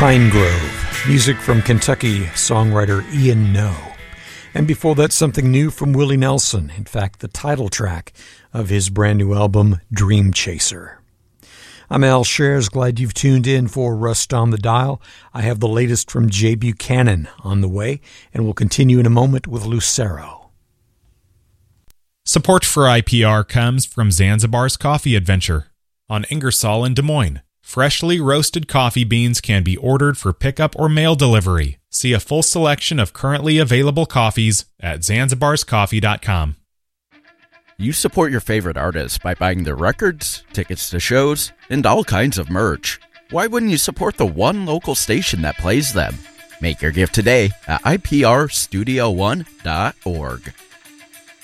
Pine Grove, music from Kentucky songwriter Ian Noe. And before that, something new from Willie Nelson, in fact, the title track of his brand new album, Dream Chaser. I'm Al Shares, glad you've tuned in for Rust on the Dial. I have the latest from Jay Buchanan on the way, and we'll continue in a moment with Lucero. Support for IPR comes from Zanzibar's Coffee Adventure on Ingersoll in Des Moines. Freshly roasted coffee beans can be ordered for pickup or mail delivery. See a full selection of currently available coffees at zanzibarscoffee.com. You support your favorite artists by buying their records, tickets to shows, and all kinds of merch. Why wouldn't you support the one local station that plays them? Make your gift today at iprstudio1.org.